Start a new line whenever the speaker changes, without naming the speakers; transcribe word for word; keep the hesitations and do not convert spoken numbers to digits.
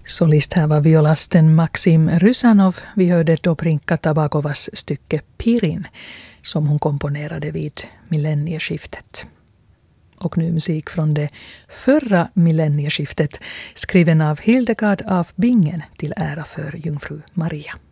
Solist här var violasten Maxim Rysanov. Vi hörde Dobrinka Tabakovas stycke Pirin som hon komponerade vid millennieskiftet. Och nu musik från det förra millennieskiftet skriven av Hildegard af Bingen till ära för jungfru Maria.